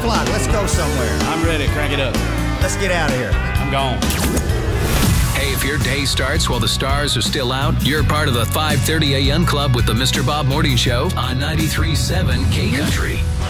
o'clock. Let's go somewhere. I'm ready. Crank it up. Let's get out of here. I'm gone. Hey, if your day starts while the stars are still out, you're part of the 5:30 a.m. club with the Mr. Bob Morning Show on 93.7 K Country.